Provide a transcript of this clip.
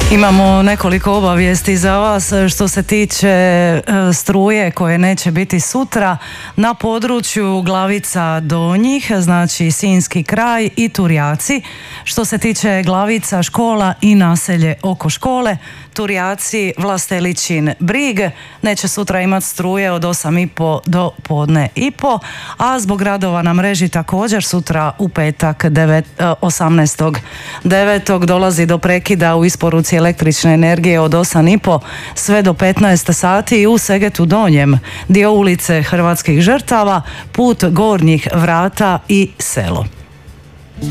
Imamo nekoliko obavijesti za vas što se tiče struje koje neće biti sutra na području Glavica Donjih, znači Sinjski kraj i Turjaci. Što se tiče Glavica, škola i naselje oko škole, Turjaci, Vlastelićin Brig, neće sutra imati struje od 8:30 do podne i po, a zbog radova na mreži također sutra u petak 18.9. dolazi do prekida u isporuci električne energije od 8:30 sve do 15 sati u Segetu Donjem, dio ulice Hrvatskih žrtava, put Gornjih vrata i selo.